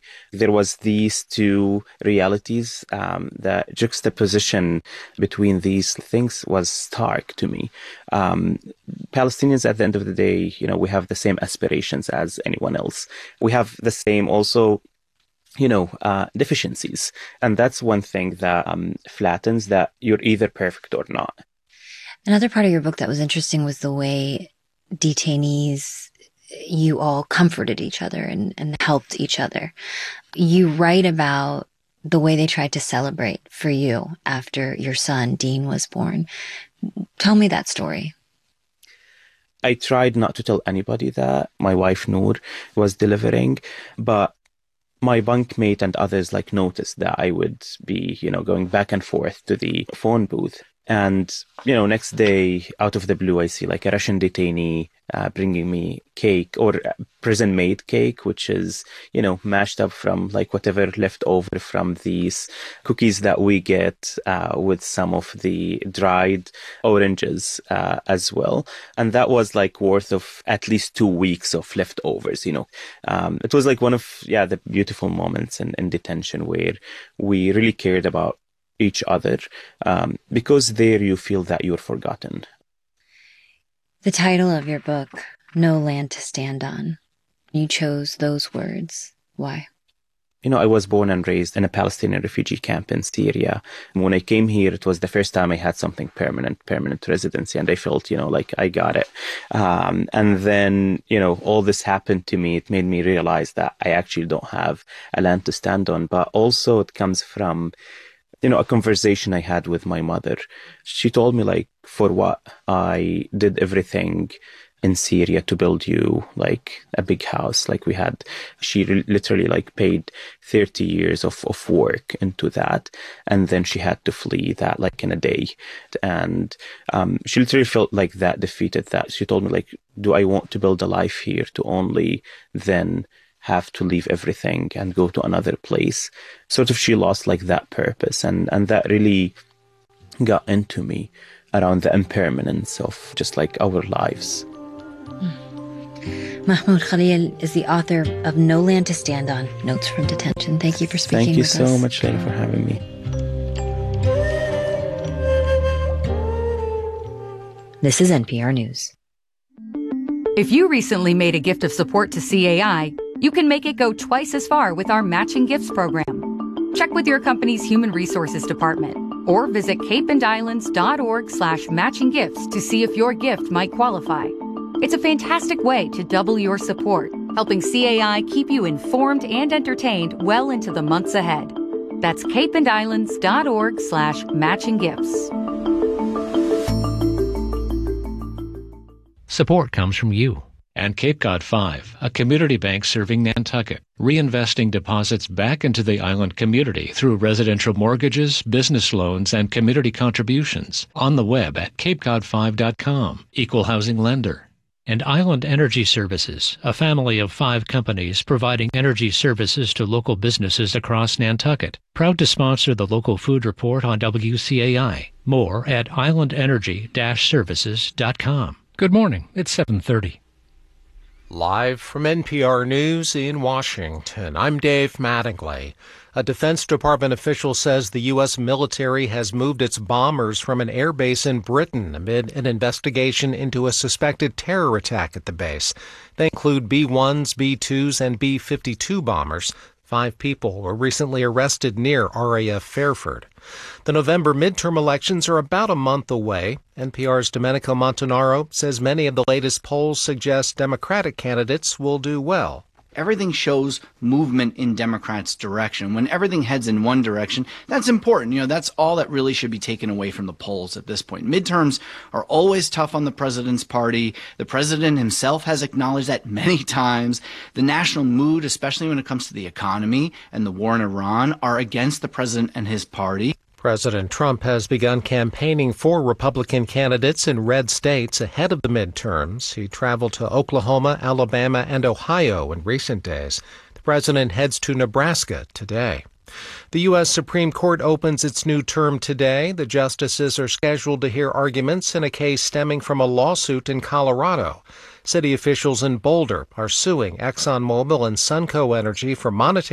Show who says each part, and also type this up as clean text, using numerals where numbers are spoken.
Speaker 1: there was these two realities. The juxtaposition between these things was stark to me. Palestinians, at the end of the day, we have the same aspirations as anyone else. We have the same also deficiencies. And that's one thing that flattens that you're either perfect or not.
Speaker 2: Another part of your book that was interesting was the way detainees, you all comforted each other and helped each other. You write about the way they tried to celebrate for you after your son, Dean, was born. Tell me that story.
Speaker 1: I tried not to tell anybody that my wife, Noor, was delivering, but my bunkmate and others noticed that I would be, going back and forth to the phone booth. And, next day, out of the blue, I see a Russian detainee bringing me cake, or prison-made cake, which is, mashed up from whatever left over from these cookies that we get with some of the dried oranges as well. And that was worth of at least 2 weeks of leftovers, It was one of, the beautiful moments in detention where we really cared about each other, because there you feel that you're forgotten.
Speaker 2: The title of your book, No Land to Stand On, you chose those words. Why?
Speaker 1: I was born and raised in a Palestinian refugee camp in Syria. When I came here, it was the first time I had something permanent residency, and I felt, I got it. And then, all this happened to me. It made me realize that I actually don't have a land to stand on, but also it comes from a conversation I had with my mother. She told me, for what I did everything in Syria to build you, a big house. We had, she literally, paid 30 years of work into that. And then she had to flee that, in a day. And she literally felt that defeated, that she told me, do I want to build a life here to only then have to leave everything and go to another place? Sort of, she lost that purpose, and that really got into me around the impermanence of just our lives.
Speaker 2: Mahmoud Khalil is the author of No Land to Stand On, Notes from Detention. Thank you for speaking with us.
Speaker 1: Thank you so much, Layla, for having me.
Speaker 2: This is NPR News.
Speaker 3: If you recently made a gift of support to CAI, you can make it go twice as far with our Matching Gifts program. Check with your company's Human Resources Department or visit capeandislands.org/matchinggifts to see if your gift might qualify. It's a fantastic way to double your support, helping CAI keep you informed and entertained well into the months ahead. That's capeandislands.org/matchinggifts.
Speaker 4: Support comes from you and Cape Cod 5, a community bank serving Nantucket, reinvesting deposits back into the island community through residential mortgages, business loans, and community contributions on the web at capecod5.com, equal housing lender. And Island Energy Services, a family of 5 companies providing energy services to local businesses across Nantucket, proud to sponsor the local food report on WCAI. More at islandenergy-services.com. Good morning. It's 7:30.
Speaker 5: Live from NPR News in Washington, I'm Dave Mattingly. A Defense Department official says the U.S. military has moved its bombers from an air base in Britain amid an investigation into a suspected terror attack at the base. They include B-1s, B-2s, and B-52 bombers. 5 people were recently arrested near RAF Fairford. The November midterm elections are about a month away. NPR's Domenico Montanaro says many of the latest polls suggest Democratic candidates will do well.
Speaker 6: Everything shows movement in Democrats' direction. When everything heads in one direction, that's important. That's all that really should be taken away from the polls at this point. Midterms are always tough on the president's party. The president himself has acknowledged that many times. The national mood, especially when it comes to the economy and the war in Iran, are against the president and his party.
Speaker 5: President Trump has begun campaigning for Republican candidates in red states ahead of the midterms. He traveled to Oklahoma, Alabama, and Ohio in recent days. The president heads to Nebraska today. The U.S. Supreme Court opens its new term today. The justices are scheduled to hear arguments in a case stemming from a lawsuit in Colorado. City officials in Boulder are suing ExxonMobil and Sunco Energy for monetary